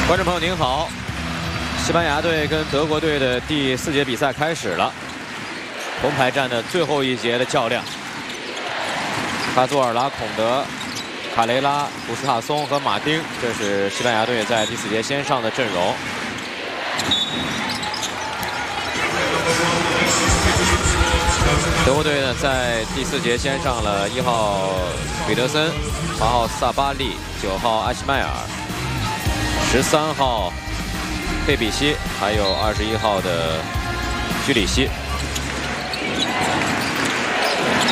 观众朋友您好，西班牙队跟德国队的第4节比赛开始了，铜牌战的最后一节的较量。卡佐尔拉、孔德、卡雷拉、布斯塔松和马丁，这是西班牙队在第4节先上的阵容。德国队呢，在第4节先上了1号彼得森、8号萨巴利、9号阿希迈尔、13号佩比西，还有21号的居里希。